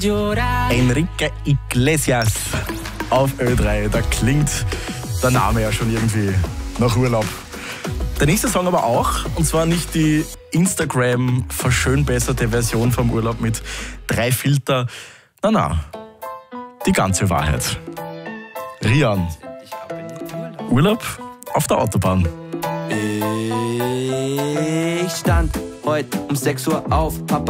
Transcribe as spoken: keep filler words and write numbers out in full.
Enrique Iglesias auf Ö drei. Da klingt der Name ja schon irgendwie nach Urlaub. Der nächste Song aber auch, und zwar nicht die Instagram-verschönbesserte Version vom Urlaub mit drei Filter. Na, na, die ganze Wahrheit. Rian. Urlaub auf der Autobahn. Ich stand heute um sechs Uhr auf, Papa